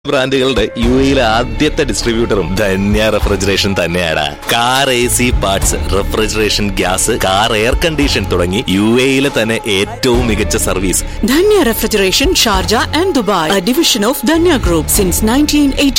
ബ്രാൻഡുകളുടെ യു എയിലെ ആദ്യത്തെ ഡിസ്ട്രിബ്യൂട്ടറും ധന്യ റെഫ്രിജറേഷൻ തന്നെയാണ്. Car AC parts, refrigeration, gas, car air condition തുടങ്ങി യു എയിലെ തന്നെ ഏറ്റവും മികച്ച service. Dhanya refrigeration, Sharjah and Dubai, a division of Dhanya Group since 1980.